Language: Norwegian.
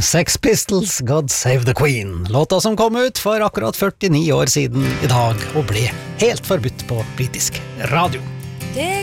Sex Pistols, God Save the Queen. Låta som kom ut for akkurat 49 år siden i dag og ble helt forbudt på britisk radio. Det